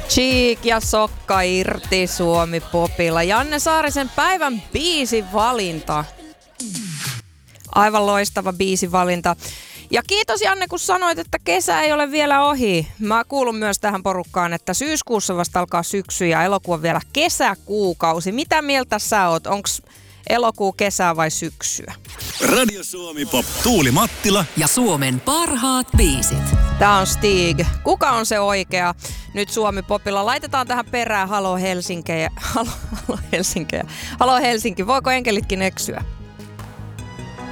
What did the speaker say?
Cheek ja Sokka irti Suomi-popilla. Janne Saarisen päivän biisivalinta. Aivan loistava biisivalinta. Ja kiitos Janne, kun sanoit, että kesä ei ole vielä ohi. Mä kuulun myös tähän porukkaan, että syyskuussa vasta alkaa syksy ja elokuu on vielä kesäkuukausi. Mitä mieltä sä oot? Onks elokuu kesää vai syksyä? Radio Suomi Pop, Tuuli Mattila ja Suomen parhaat biisit. Tää on Stig. Kuka on se oikea? Nyt Suomi Popilla. Laitetaan tähän perään Halo Helsinki. Halo Helsinki. Voiko enkelitkin eksyä?